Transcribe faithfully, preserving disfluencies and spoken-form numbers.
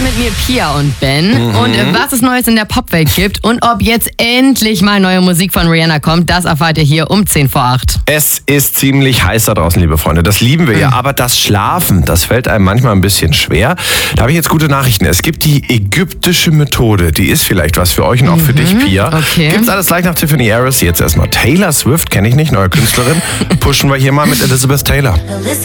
mit mir Pia und Ben. Mhm. Und was es Neues in der Popwelt gibt und ob jetzt endlich mal neue Musik von Rihanna kommt, das erfahrt ihr hier um zehn vor acht. Es ist ziemlich heiß da draußen, liebe Freunde. Das lieben wir mhm. ja. Aber das Schlafen, das fällt einem manchmal ein bisschen schwer. Da habe ich jetzt gute Nachrichten. Es gibt die ägyptische Methode. Die ist vielleicht was für euch und auch für mhm. dich, Pia. Okay. Gibt's alles gleich nach Tiffany Harris. Jetzt erstmal Taylor Swift, kenne ich nicht, neue Künstlerin. Pushen wir hier mal mit Elizabeth Taylor.